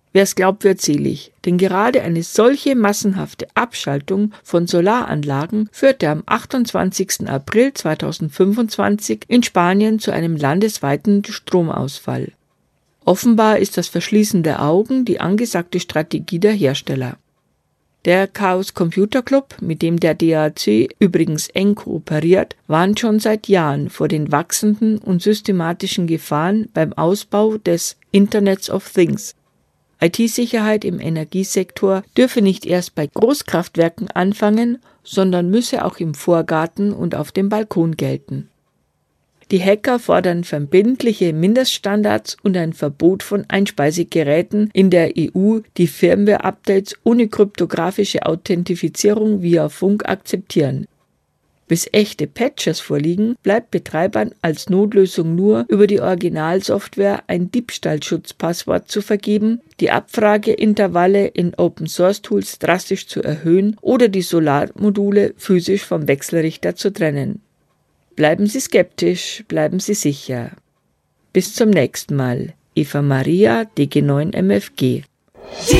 Wer es glaubt, wird selig, denn gerade eine solche massenhafte Abschaltung von Solaranlagen führte am 28. April 2025 in Spanien zu einem landesweiten Stromausfall. Offenbar ist das Verschließen der Augen die angesagte Strategie der Hersteller. Der Chaos Computer Club, mit dem der DAC übrigens eng kooperiert, warnt schon seit Jahren vor den wachsenden und systematischen Gefahren beim Ausbau des Internets of Things. IT-Sicherheit im Energiesektor dürfe nicht erst bei Großkraftwerken anfangen, sondern müsse auch im Vorgarten und auf dem Balkon gelten. Die Hacker fordern verbindliche Mindeststandards und ein Verbot von Einspeisegeräten in der EU, die Firmware-Updates ohne kryptografische Authentifizierung via Funk akzeptieren. Bis echte Patches vorliegen, bleibt Betreibern als Notlösung nur über die Originalsoftware ein Diebstahlschutzpasswort zu vergeben, die Abfrageintervalle in Open-Source-Tools drastisch zu erhöhen oder die Solarmodule physisch vom Wechselrichter zu trennen. Bleiben Sie skeptisch, bleiben Sie sicher. Bis zum nächsten Mal. Eva Maria, DG9 MFG.